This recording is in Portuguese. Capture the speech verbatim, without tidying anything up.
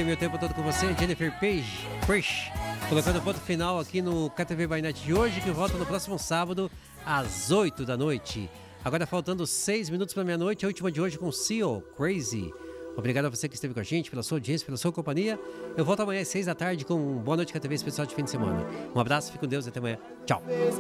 Passei meu tempo todo com você, Jennifer Page, Page, colocando ponto final aqui no K T V by Night de hoje, que volta no próximo sábado, às oito da noite. Agora faltando seis minutos para meia-noite, a última de hoje com Seal, Crazy. Obrigado a você que esteve com a gente, pela sua audiência, pela sua companhia. Eu volto amanhã às seis da tarde com Boa Noite K T V especial de fim de semana. Um abraço, fique com Deus e até amanhã. Tchau.